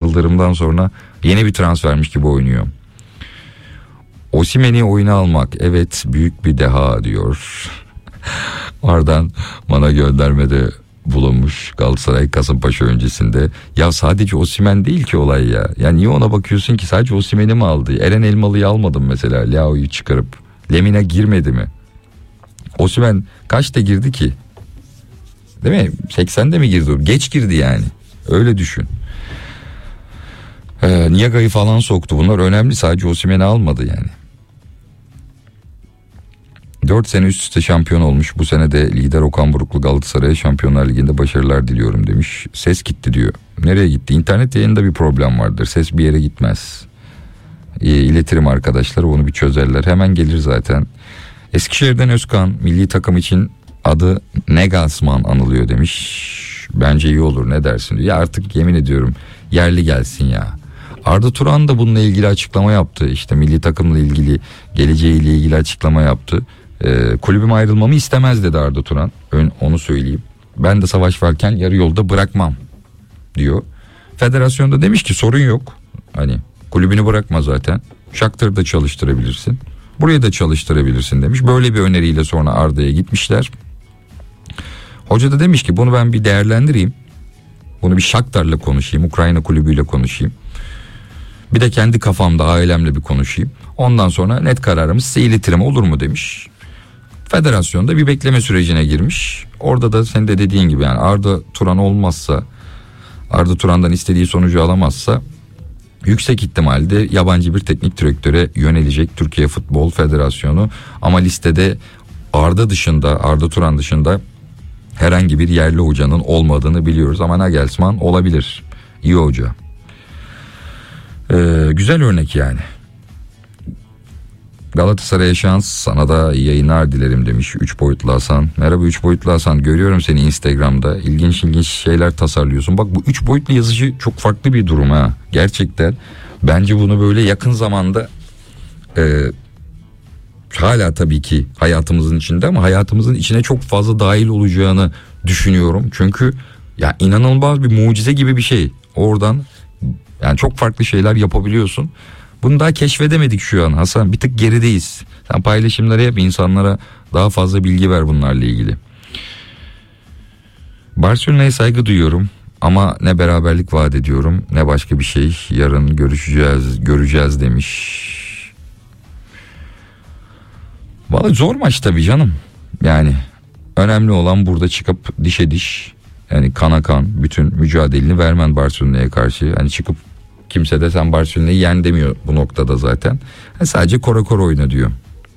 Yıldırım'dan sonra yeni bir transfermiş gibi oynuyor. Osimhen'i oyuna almak evet büyük bir deha diyor. Ardından bana göndermede bulunmuş Galatasaray Kasımpaşa öncesinde. Ya sadece Osimhen değil ki olay ya. Ya niye ona bakıyorsun ki, sadece Osimhen'i mi aldı? Eren Elmalı'yı almadım mesela, Leao'yu çıkarıp. Lemina girmedi mi? Osimhen kaçta girdi ki? Değil mi? 80'de mi girdi? Geç girdi yani. Öyle düşün. Niaga'yı falan soktu. Bunlar önemli. Sadece Osimhen'i almadı yani. 4 sene üst üste şampiyon olmuş. Bu sene de lider Okan Buruklu Galatasaray'a Şampiyonlar Ligi'nde başarılar diliyorum demiş. Ses gitti diyor. Nereye gitti? İnternet yayında bir problem vardır. Ses bir yere gitmez. İletirim arkadaşlar, onu bir çözerler. Hemen gelir zaten. Eskişehir'den Özkan, milli takım için adı Nagelsmann anılıyor demiş. Bence iyi olur, ne dersin diyor. Ya artık yemin ediyorum yerli gelsin ya. Arda Turan da bununla ilgili açıklama yaptı. İşte milli takımla ilgili, geleceğiyle ilgili açıklama yaptı. Kulübüm ayrılmamı istemez dedi Arda Turan. Onu söyleyeyim. Ben de savaş varken yarı yolda bırakmam diyor. Federasyon da demiş ki sorun yok. Hani kulübünü bırakma zaten. Shakhtar'da çalıştırabilirsin. Buraya da çalıştırabilirsin demiş. Böyle bir öneriyle sonra Arda'ya gitmişler. Hoca da demiş ki bunu ben bir değerlendireyim. Bunu bir Shakhtar'la konuşayım. Ukrayna kulübüyle konuşayım. Bir de kendi kafamda ailemle bir konuşayım. Ondan sonra net kararımı size iletirim, olur mu demiş. Federasyon da bir bekleme sürecine girmiş. Orada da senin de dediğin gibi yani Arda Turan olmazsa, Arda Turan'dan istediği sonucu alamazsa yüksek ihtimalle yabancı bir teknik direktöre yönelecek Türkiye Futbol Federasyonu. Ama listede Arda Turan dışında herhangi bir yerli hocanın olmadığını biliyoruz. Ama Nagelsmann olabilir. İyi hoca. Güzel örnek yani. Galatasaray'a şans, sana da iyi yayınlar dilerim demiş 3 boyutlu Hasan. Merhaba 3 boyutlu Hasan, görüyorum seni Instagram'da, ilginç şeyler tasarlıyorsun. Bak bu 3 boyutlu yazıcı çok farklı bir durum ha, gerçekten. Bence bunu böyle yakın zamanda hala tabii ki hayatımızın içinde ama hayatımızın içine çok fazla dahil olacağını düşünüyorum. Çünkü ya inanılmaz bir mucize gibi bir şey. Oradan yani çok farklı şeyler yapabiliyorsun. Bunu daha keşfedemedik şu an Hasan, bir tık gerideyiz. Sen paylaşımları yap, insanlara daha fazla bilgi ver bunlarla ilgili. Barcelona'ya saygı duyuyorum ama ne beraberlik vaat ediyorum ne başka bir şey. Yarın göreceğiz demiş. Vallahi zor maç tabii canım. Yani önemli olan burada çıkıp dişe diş, yani kana kan bütün mücadeleni vermen Barcelona'ya karşı. Hani çıkıp kimse de sen Barcelona'yı yen demiyor bu noktada zaten. Sadece kora oyna diyor.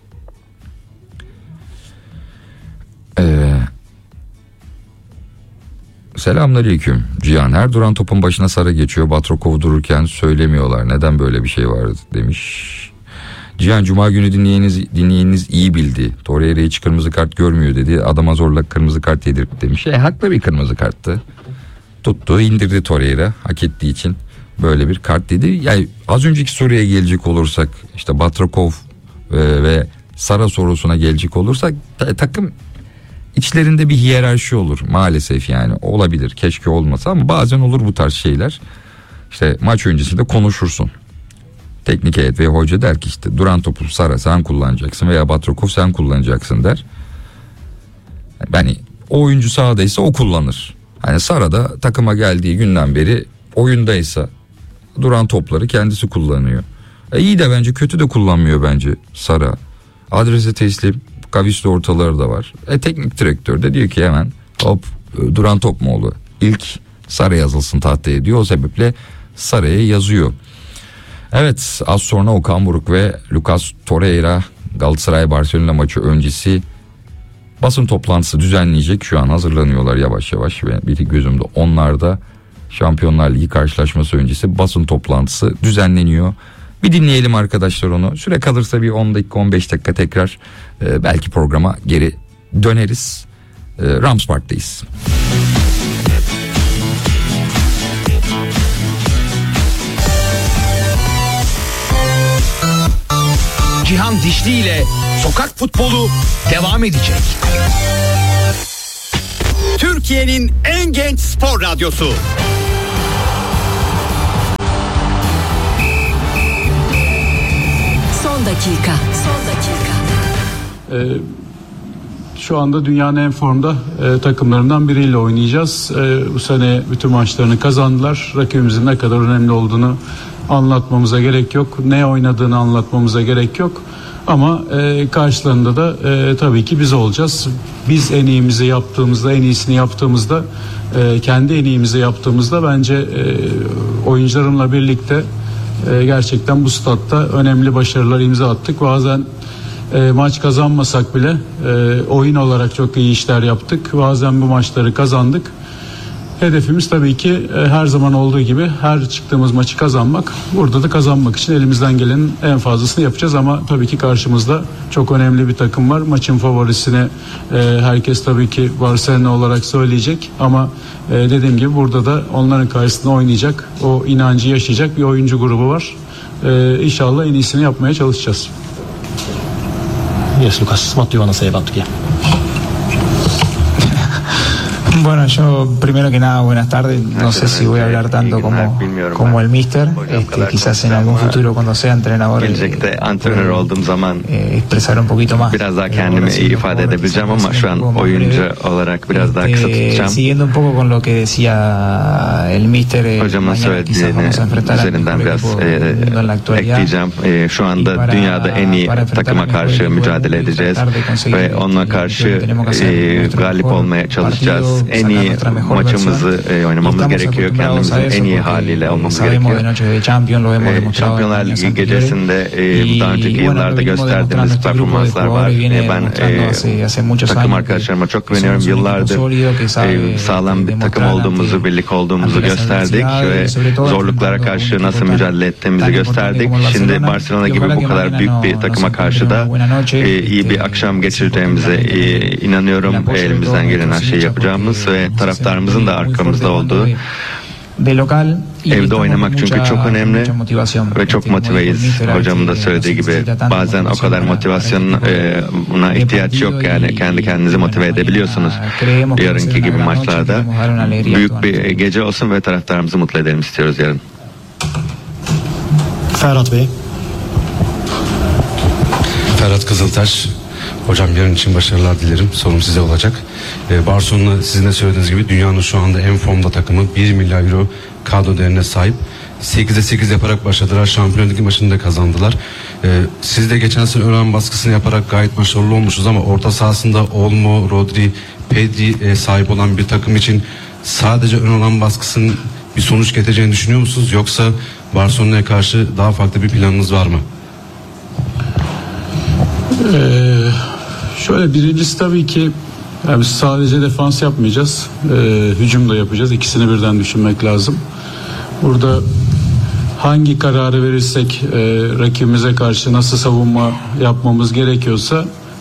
Selamünaleyküm Cihan. Her duran topun başına Sara geçiyor. Batrokov dururken söylemiyorlar. Neden böyle bir şey var demiş. Cihan, Cuma günü dinleyeniniz iyi bildi. Torreira hiç kırmızı kart görmüyor dedi. Adama zorla kırmızı kart yedirip demiş. Haklı bir kırmızı karttı. Tuttu, indirdi Torreira hak ettiği için. Böyle bir kart dedi. Yani az önceki soruya gelecek olursak, işte Batrokov ve Sara sorusuna gelecek olursak takım içlerinde bir hiyerarşi olur maalesef, yani olabilir, keşke olmasa ama bazen olur bu tarz şeyler. İşte maç öncesinde konuşursun. Teknik heyet ve hoca der ki işte duran topu Sara sen kullanacaksın veya Batrokov sen kullanacaksın der. Yani o oyuncu sahadaysa o kullanır. Hani Sara da takıma geldiği günden beri oyundaysa duran topları kendisi kullanıyor. İyi de bence kötü de kullanmıyor bence Sara. Adrese teslim, kavisli ortaları da var. Teknik direktör de diyor ki hemen hop duran top mu oldu? İlk Sara yazılsın tahtaya diyor. O sebeple Sara'ya yazıyor. Evet, az sonra Okan Buruk ve Lucas Torreira Galatasaray Barcelona maçı öncesi basın toplantısı düzenleyecek. Şu an hazırlanıyorlar yavaş yavaş ve bir gözümde onlarda Şampiyonlar Ligi karşılaşması öncesi basın toplantısı düzenleniyor. Bir dinleyelim arkadaşlar onu. Süre kalırsa bir 10 dakika 15 dakika tekrar belki programa geri döneriz. Rams Park'tayız. Cihan Dişli ile sokak futbolu devam edecek. Türkiye'nin en genç spor radyosu. dakika. Son dakika. Şu anda dünyanın en formda takımlarından biriyle oynayacağız. Bu sene bütün maçlarını kazandılar. Rakibimizin ne kadar önemli olduğunu anlatmamıza gerek yok. Ne oynadığını anlatmamıza gerek yok. Ama karşılarında da tabii ki biz olacağız. Biz en iyimizi yaptığımızda, en iyisini yaptığımızda, kendi en iyimizi yaptığımızda bence oyuncularımla birlikte gerçekten bu statta önemli başarılar imza attık. Bazen maç kazanmasak bile oyun olarak çok iyi işler yaptık. Bazen bu maçları kazandık. Hedefimiz tabii ki her zaman olduğu gibi her çıktığımız maçı kazanmak. Burada da kazanmak için elimizden gelenin en fazlasını yapacağız ama tabii ki karşımızda çok önemli bir takım var. Maçın favorisini herkes tabii ki Barcelona olarak söyleyecek ama dediğim gibi burada da onların karşısında oynayacak, o inancı yaşayacak bir oyuncu grubu var. İnşallah en iyisini yapmaya çalışacağız. Yes, Lucas, what do you want to say about Turquía? Bueno, yo primero que nada, buenas tardes. No sé si voy a hablar tanto como el Mister. Quizás en algún futuro cuando sea entrenador gelecekte antrenör olduğum zaman expresar un poquito más. Biraz daha kendimi iyi ifade edebileceğim ama şu an oyuncu olarak biraz daha kısa tutacağım. Siguiendo un poco con lo que decía el Mister, Hocamın söylediğini üzerinden biraz ekleyeceğim. Şu anda dünyada en iyi takıma karşı mücadele edeceğiz ve onunla karşı galip olmaya çalışacağız. En iyi maçımızı oynamamız gerekiyor. Kendimizin en iyi haliyle olmamız gerekiyor. Şampiyonlar Ligi gecesinde daha önceki yıllarda gösterdiğimiz performanslar var. Ben takım arkadaşlarıma çok güveniyorum. Yıllardır sağlam bir takım olduğumuzu, birlik olduğumuzu gösterdik ve zorluklara karşı nasıl mücadele ettiğimizi gösterdik. Şimdi Barcelona gibi bu kadar büyük bir takıma karşı da iyi bir akşam geçireceğimize inanıyorum. Elimizden gelen her şeyi yapacağımız ve taraftarımızın da arkamızda olduğu. Evde oynamak çünkü çok önemli ve çok motiveyiz. Hocamın da söylediği gibi bazen o kadar motivasyona ihtiyaç yok, yani kendi kendinizi motive edebiliyorsunuz. Yarınki gibi maçlarda büyük bir gece olsun ve taraftarımızı mutlu edelim istiyoruz yarın. Ferhat Bey. Ferhat Kızıltaş. Hocam yarın için başarılar dilerim. Sorum size olacak. Barcelona sizin de söylediğiniz gibi dünyanın şu anda en formda takımı. 1 milyar euro kadro değerine sahip. 8'e 8 yaparak başladılar. Şampiyonlar Ligi maçını da kazandılar. Siz de geçen sene ön baskısını yaparak gayet başarılı olmuşsunuz ama orta sahasında Olmo, Rodri, Pedri sahip olan bir takım için sadece ön alan baskısının bir sonuç getireceğini düşünüyor musunuz? Yoksa Barcelona'ya karşı daha farklı bir planınız var mı? Şöyle, birincisi tabii ki yani biz sadece defans yapmayacağız. Hücum da yapacağız. İkisini birden düşünmek lazım. Burada hangi kararı verirsek rakibimize karşı nasıl savunma yapmamız gerekiyorsa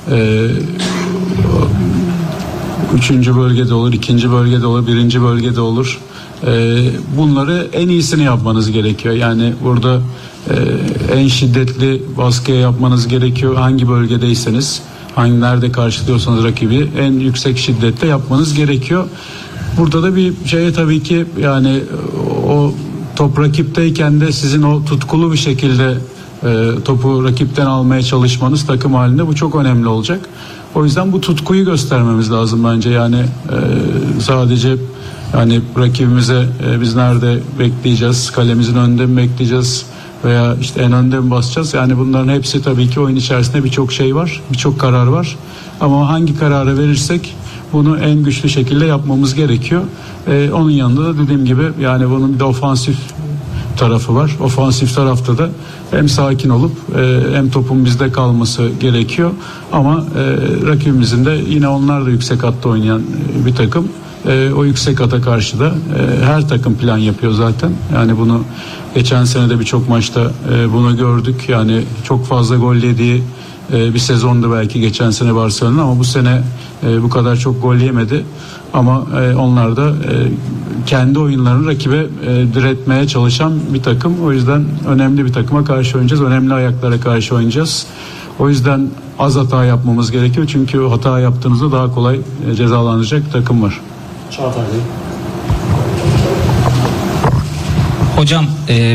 3. bölgede olur, 2. bölgede olur, 1. bölgede olur. Bunları en iyisini yapmanız gerekiyor. Yani burada en şiddetli baskıya yapmanız gerekiyor. Hangi bölgedeyseniz, nerede karşılıyorsanız rakibi en yüksek şiddette yapmanız gerekiyor. Burada da bir şeye tabii ki yani o top rakipteyken de sizin o tutkulu bir şekilde topu rakipten almaya çalışmanız takım halinde, bu çok önemli olacak. O yüzden bu tutkuyu göstermemiz lazım bence. Yani sadece yani rakibimize biz nerede bekleyeceğiz, kalemizin önünde mi bekleyeceğiz veya işte en önde mi basacağız? Yani bunların hepsi tabii ki oyun içerisinde birçok şey var, birçok karar var. Ama hangi kararı verirsek bunu en güçlü şekilde yapmamız gerekiyor. Onun yanında da dediğim gibi yani bunun bir de ofansif tarafı var. Ofansif tarafta da hem sakin olup hem topun bizde kalması gerekiyor. Ama rakibimizin de yine onlar da yüksek hatta oynayan bir takım. O yüksek hata karşı da her takım plan yapıyor zaten. Yani bunu geçen sene de birçok maçta bunu gördük. Yani çok fazla gol yediği bir sezondu belki geçen sene Barcelona, ama bu sene bu kadar çok gol yemedi. Ama onlar da kendi oyunlarını rakibe diretmeye çalışan bir takım. O yüzden önemli bir takıma karşı oynayacağız. Önemli ayaklara karşı oynayacağız. O yüzden az hata yapmamız gerekiyor. Çünkü hata yaptığınızda daha kolay cezalandıracak takım var. Çağatay Bey. Hocam